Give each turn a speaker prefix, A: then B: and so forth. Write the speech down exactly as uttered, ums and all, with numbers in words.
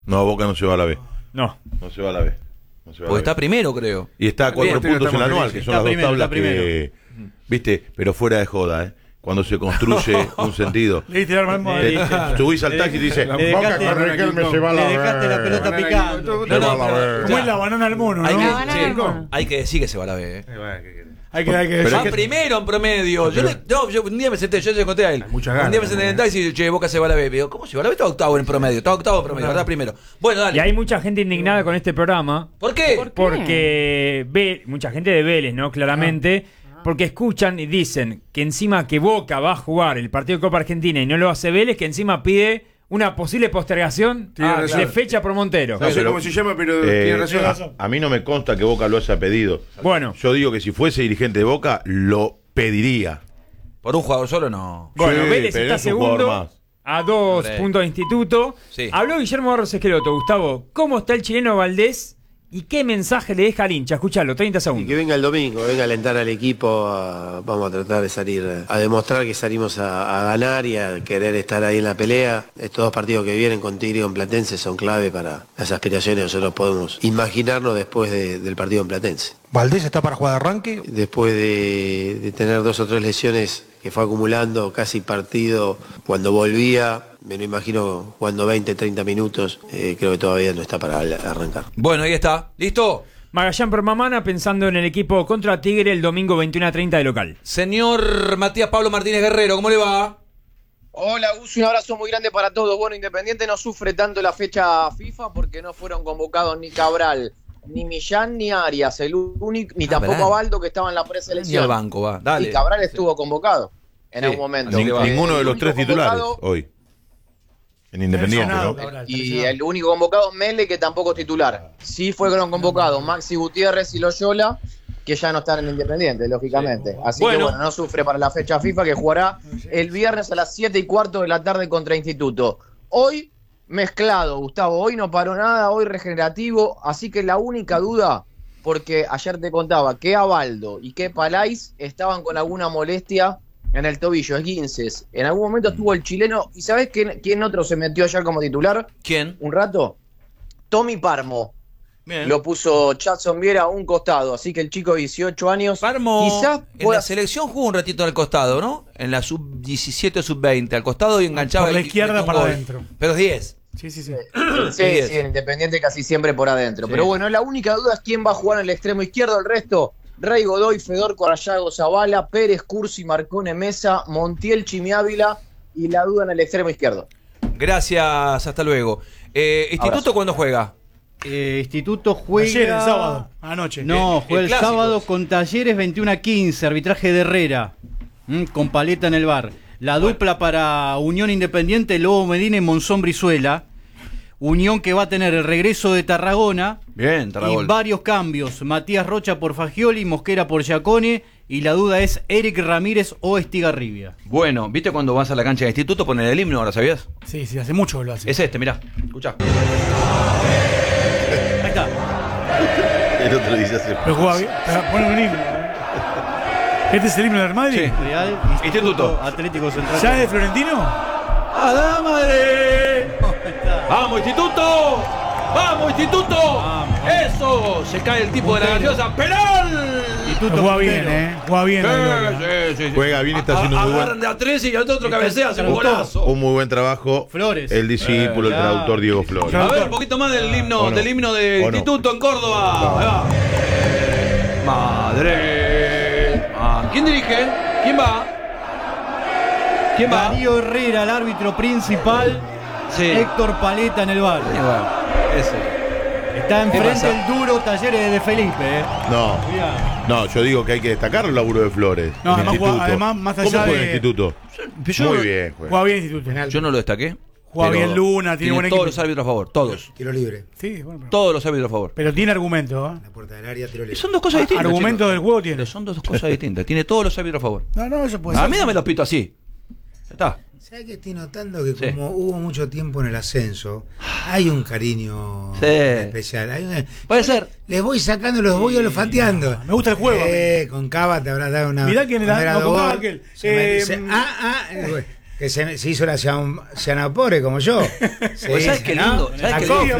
A: No, Boca no se va a la B.
B: No.
A: No se va a la B. No se va a la
C: Porque
A: B.
C: está primero, creo.
A: Y está a cuatro
D: Bien,
A: puntos en la anual, que son
B: Está
A: las
B: primero,
A: dos tablas
B: está
A: que... Viste, pero fuera de joda, ¿eh? Cuando se construye un sentido.
B: Le diste el arma
A: Te- subís al taxi y dice,
B: Le
A: Boca
B: dejaste-
A: con Riquelme se va a la
B: le
A: B.
B: dejaste la pelota picando.
A: Se va a la B.
B: ¿Cómo es la banana al mono,
C: Hay
B: no?
C: que,
E: La banana
C: sí,
E: del mono.
C: hay que decir que se va a la B. Eh.
B: Hay que, hay que
A: Pero
C: Va
A: es que-
C: primero en promedio. Yo, le, no, yo un día me senté, yo le conté a él.
D: muchas ganas
C: un día me senté en el taxi y dije, che, Boca se va a la B. Digo, ¿cómo se va a la B? Está octavo en promedio. Está octavo en promedio, ¿verdad? Primero. Bueno, dale.
B: Y hay mucha gente indignada con este programa.
C: ¿Por qué?
E: ¿Por qué?
B: Porque ve, mucha gente de Vélez, ¿no? Claramente. Porque escuchan y dicen que encima que Boca va a jugar el partido de Copa Argentina y no lo hace Vélez, que encima pide una posible postergación
D: Tiene
B: de
D: razón.
B: fecha por Montero.
D: No sé
A: pero-
D: cómo se llama, pero
A: Eh,
D: tiene razón.
A: a, a mí no me consta que Boca lo haya pedido.
B: Bueno,
A: Yo digo que si fuese dirigente de Boca, lo pediría.
C: Por un jugador solo no.
B: bueno
A: Sí,
B: Vélez
A: pero
B: está
A: es un jugador
B: segundo
A: más.
B: a dos
C: Hombre.
B: puntos de Instituto.
C: Sí.
B: Habló Guillermo Barros Esqueloto. Gustavo, ¿cómo está el chileno Valdés y qué mensaje le deja al hincha? Escuchalo, treinta
F: Y
B: segundos.
F: que venga el domingo, venga a alentar al equipo, a- vamos a tratar de salir, eh, a demostrar que salimos a, a ganar y a querer estar ahí en la pelea. Estos dos partidos que vienen con Tigre y con Platense son clave para las aspiraciones que nosotros podemos imaginarnos después de- del partido en Platense.
G: ¿Valdés está para jugar de arranque?
F: Después de, de tener dos o tres lesiones que fue acumulando casi partido, cuando volvía, me lo imagino jugando veinte, treinta minutos, eh, creo que todavía no está para al- arrancar.
C: Bueno, ahí está. ¿Listo?
B: Magallán Permamana pensando en el equipo contra Tigre el domingo veintiuno a treinta de local.
C: Señor Matías Pablo Martínez Guerrero, ¿cómo le va?
H: Hola Gus, un abrazo muy grande para todos. Bueno, Independiente no sufre tanto la fecha FIFA porque no fueron convocados ni Cabral, ni Millán, ni Arias, el único, ni
C: Cabral.
H: tampoco Abaldo, que estaba en la
C: Ni
H: preselección.
C: al banco, va. Dale.
H: Y Cabral estuvo convocado en
C: Sí,
H: algún momento.
C: así que va.
H: Eh,
A: Ninguno de
H: el
A: los
H: único
A: tres titulares
H: convocado-
A: hoy. En Independiente, ¿no?
H: Y el único convocado, Mele, que tampoco es titular. Sí fueron convocados Maxi Gutiérrez y Loyola, que ya no están en Independiente, lógicamente. Así
C: Bueno.
H: que bueno, no sufre para la fecha FIFA, que jugará el viernes a las siete y cuarto de la tarde contra Instituto. Hoy mezclado, Gustavo, hoy no paró nada, hoy regenerativo, así que la única duda, porque ayer te contaba que Abaldo y que Palais estaban con alguna molestia en el tobillo, esguinces. En algún momento estuvo el chileno, ¿y sabés quién, quién otro se metió ayer como titular?
C: ¿Quién?
H: Un rato. Tommy Parmo.
C: Bien.
H: Lo puso Chadson Viera a un costado, así que el chico de dieciocho años
C: Parmo
H: quizás
C: en
H: pueda...
C: la selección jugó un ratito al costado, ¿no? En la sub diecisiete o sub veinte, al costado y enganchaba.
B: Por la
C: y-
B: izquierda
C: metió un
B: para
C: gol.
B: adentro.
C: Pero es diez.
B: Sí, sí, sí.
H: Sí,
C: diez.
H: sí, en Independiente casi siempre por adentro.
C: Sí.
H: Pero bueno, la única duda es quién va a jugar en el extremo izquierdo. El resto, Rey Godoy, Fedor Corallago Zavala, Pérez, Cursi, Marcone Mesa, Montiel, Chimiávila y la duda en el extremo izquierdo.
C: Gracias, hasta luego. Eh, ¿Instituto
H: Abrazo.
C: cuándo juega?
I: Eh, Instituto juega.
B: Ayer, el sábado, anoche.
I: No,
C: El-
I: juega
C: el
I: el,
C: clásico.
I: sábado con Talleres veintiuno a quince, arbitraje de Herrera, mm, con Paleta en el bar. La dupla para Unión Independiente, Lobo Medina y Monzón Brizuela. Unión que va a tener el regreso de Tarragona.
C: Bien,
I: Y
C: Tarragol.
I: varios cambios. Matías Rocha por Fagioli, Mosquera por Giacone. Y la duda es Eric Ramírez o Estigarribia.
C: Bueno, ¿viste cuando vas a la cancha de Instituto ponen el himno ahora, sabías?
B: Sí, sí, hace mucho que lo hace.
C: Es este, mirá. Escuchá.
I: Ahí está.
A: El otro dice hace...
B: Pero juega bien. Ponen un himno. ¿Este es el himno del Madrid?
C: Sí.
I: Real
C: Instituto.
I: Atlético Central.
B: ¿Ya es de Florentino?
C: ¡A la madre! ¡Vamos, Instituto! ¡Vamos, Instituto!
I: Vamos.
C: ¡Eso! Se cae el tipo de la gaseosa. ¡Penal!
I: Instituto
B: Juega bien,
I: puntero.
B: ¿eh? Juega bien.
C: Sí,
B: Loyola.
C: sí, sí, sí.
A: Juega bien, está
C: A-
A: haciendo
C: a-
A: muy buen-
C: Agarran de a tres y al otro cabecea, hace un golazo.
A: Un muy buen trabajo.
I: Flores.
A: El discípulo, el
I: Eh,
A: traductor
I: ya.
A: Diego Flores.
C: A ver, un poquito más del himno,
A: ¿O no?
C: del himno de
A: ¿O no?
C: Instituto en Córdoba. Ahí va. Madre. Ah, ¿quién dirige? ¿Quién va? ¿Quién va?
I: Darío Herrera, el árbitro principal.
C: Sí.
I: Héctor Paleta en el bar.
C: Sí, bueno, ese.
I: Está enfrente
C: pasa?
I: el duro Talleres de Felipe. Eh.
A: No,
I: Cuidado.
A: no, yo digo que hay que destacar el laburo de Flores.
B: No,
A: en
B: además
A: Instituto.
B: juega- además, más allá
A: ¿Cómo juega
B: de-
A: el Instituto?
C: Yo
A: Muy
C: no-
A: bien, juega.
B: Juega bien Instituto.
C: Yo no lo destaqué.
B: Juega
C: pero
B: bien Luna, tiene buen
C: todos
B: equipo.
C: los árbitros a favor, todos.
G: Tiro libre.
B: Sí, bueno, pero,
C: Todos los árbitros a favor.
B: pero tiene argumento, ¿eh?
G: La puerta del área, tiro libre.
C: Son dos cosas distintas.
B: Argumento
C: chicos.
B: del juego tiene.
C: Pero son dos cosas distintas. Tiene todos los árbitros a favor.
B: No, no, eso puede
C: A
B: ser.
C: mí no me los pito así. Ya está.
G: ¿Sabes que estoy notando que
C: Sí.
G: como hubo mucho tiempo en el ascenso, hay un cariño
C: Sí.
G: especial? Hay una-
C: Puede ser.
G: Les voy sacando, los voy olfateando.
B: Me gusta el juego,
G: Eh, con Cava te habrá dado una.
B: Mirá quién era-
G: cuando
B: no, con
G: gol,
B: Cava aquel.
G: se me
B: Eh,
G: dice, ah, ah, eh, güey. que se, se hizo la cian- cianapore como yo. Sí,
C: Pues, ¿sabes qué
G: ¿no?
C: lindo? ¿Sabes
G: La
C: qué
G: copla,
C: lindo?